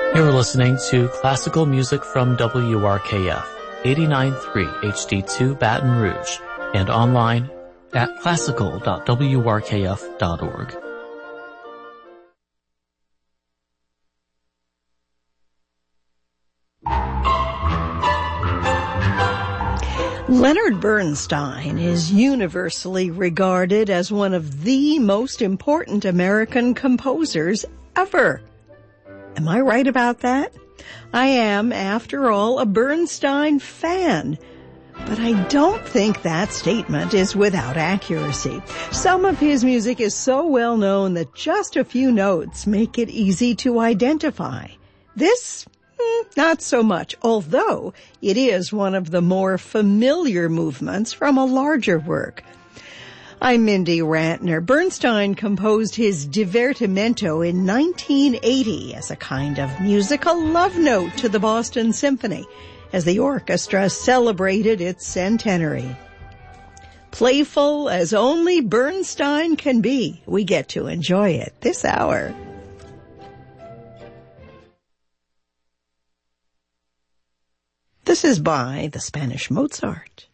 You're listening to classical music from WRKF, 89.3 HD2 Baton Rouge, and online at classical.wrkf.org. Leonard Bernstein is universally regarded as one of the most important American composers ever. Am I right about that? I am, after all, a Bernstein fan. But I don't think that statement is without accuracy. Some of his music is so well known that just a few notes make it easy to identify. This, not so much, although it is one of the more familiar movements from a larger work. I'm Mindy Rantner. Bernstein composed his Divertimento in 1980 as a kind of musical love note to the Boston Symphony as the orchestra celebrated its centenary. Playful as only Bernstein can be, we get to enjoy it this hour. This is by the Spanish Mozart.